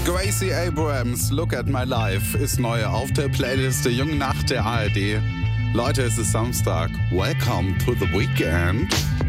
Gracie Abrams, Look at My Life, ist neu auf der Playlist der Jungen Nacht der ARD. Leute, es ist Samstag. Welcome to the weekend.